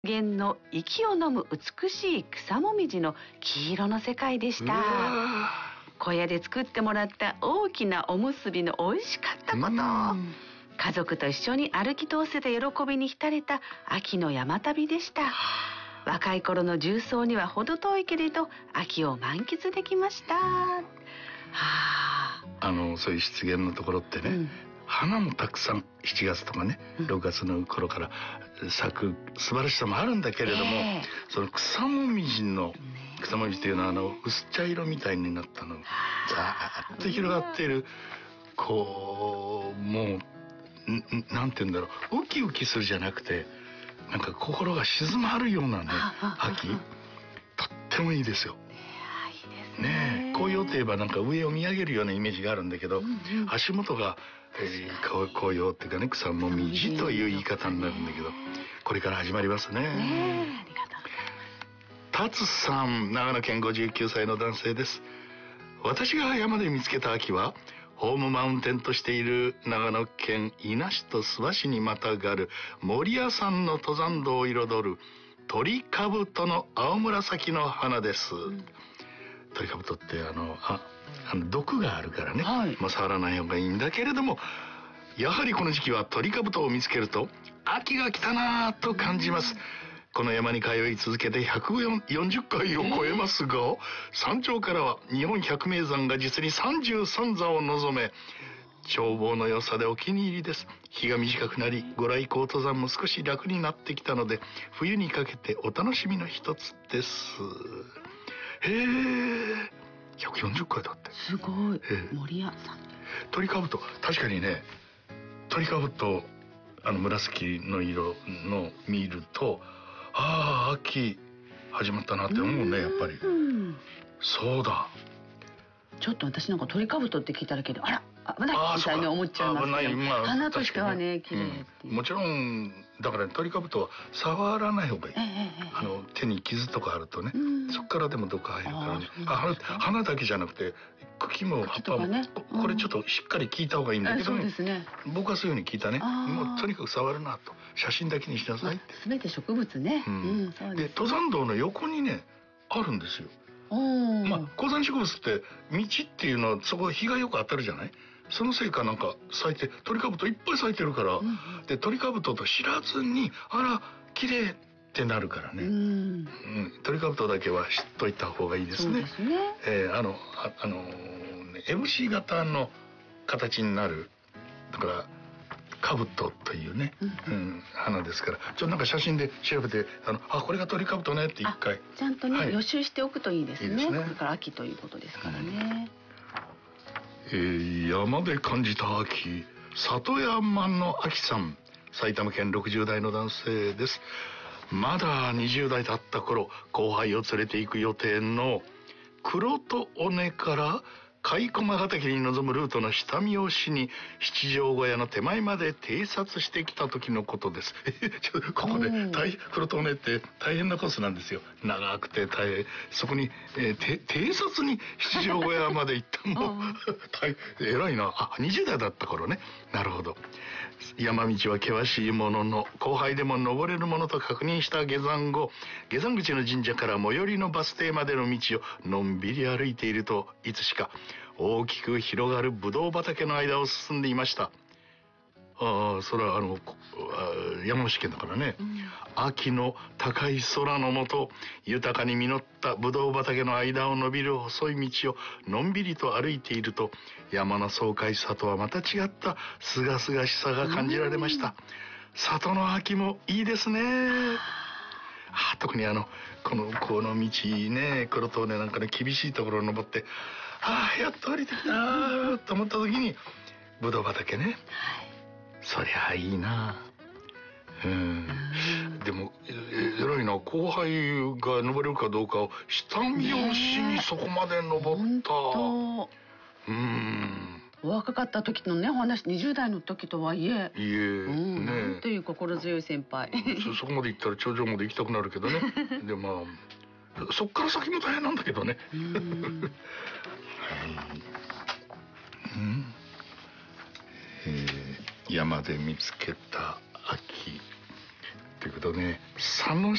原の息を飲む美しい草もみじの黄色の世界でした。小屋で作ってもらった大きなおむすびの美味しかったこと、家族と一緒に歩き通せた喜びに浸れた秋の山旅でした。若い頃の重曹には程遠いけれど秋を満喫できました。 そういう湿原のところってね、花もたくさん7月とかね、6月の頃から咲く素晴らしさもあるんだけれども、その草もみじの草もみじっていうのは薄茶色みたいになったのザーッと広がっている、こうもうなんて言うんだろう、ウキウキするじゃなくてなんか心が静まるようなね秋、とってもいいですよ。ねえ、紅葉といえばなんか上を見上げるようなイメージがあるんだけど、足元が、紅葉っていうかね、草もみじという言い方になるんだけど、これから始まりますね。ありがとうございます。達さん、長野県59歳の男性です。私が山で見つけた秋はホームマウンテンとしている長野県伊那市と諏訪市にまたがる守谷山の登山道を彩る鳥かぶとの青紫の花です。鳥かぶとって毒があるからね、触らない方がいいんだけれども、やはりこの時期は鳥かぶとを見つけると秋が来たなと感じます。この山に通い続けて140回を超えますが、山頂からは日本百名山が実に33座を望め、眺望の良さでお気に入りです。日が短くなりご来光登山も少し楽になってきたので、冬にかけてお楽しみの一つです。へえ、140回だってすごい。森屋さん、 鳥かぶと、確かにね、鳥かぶと紫の色の見ると、秋始まったなって思うね、やっぱり。そうだ、 ちょっと私なんか鳥かぶとって聞いただけで、あら危ないみたいに思っちゃいますけど、花としてはね綺麗っていう。 もちろんだから、鳥かぶとは触らない方がいい。手に傷とかあるとね、そこからでも毒入るからね。花だけじゃなくて茎も葉っぱも、これちょっとしっかり聞いた方がいいんだけど、僕はそういうふうに聞いたね。もうとにかく触るなと、写真だけにしなさいって。 全て植物ね。 で登山道の横にねあるんですよ。高山植物って道っていうのはそこ日がよく当たるじゃない。そのせいかなんか咲いて、鳥かぶといっぱい咲いてるから、で鳥かぶとと知らずにあら綺麗ってなるからね。鳥かぶとだけは知っといた方がいいですね。MC 型の形になる、だからかぶとというね、花ですから、ちょっとなんか写真で調べて、これが鳥かぶとねって一回ちゃんとね、予習しておくといいですね。これから秋ということですからね。 山で感じた秋、里山の秋さん、埼玉県60代の男性です。まだ20代だった頃、後輩を連れて行く予定の黒戸尾根から甲駒ヶ岳に臨むルートの下見をしに七条小屋の手前まで偵察してきた時のことです。ここで黒戸尾根って大変なコースなんですよ。長くて大変。そこに、偵察に七条小屋まで行ったの偉いな。20代だった頃ね。なるほど。山道は険しいものの後輩でも登れるものと確認した下山後、下山口の神社から最寄りのバス停までの道をのんびり歩いていると、いつしか大きく広がるブドウ畑の間を進んでいました。それは山梨県だからね。秋の高い空の下、豊かに実ったブドウ畑の間を伸びる細い道をのんびりと歩いていると、山の爽快さとはまた違ったすがすがしさが感じられました。里の秋もいいですね。特にこの道ね、黒戸尾根なんかね、厳しいところを登って、やっと降りてきたなと思った時にブドウ畑ね、そりゃいいな。でも偉いな、後輩が登れるかどうかを下見をしにそこまで登った。 お若かった時のねお話、20代の時とはいえ、なんていう心強い先輩。 そこまで行ったら頂上まで行きたくなるけどね。でそっから先も大変なんだけどね。山で見つけた秋ということでね、佐野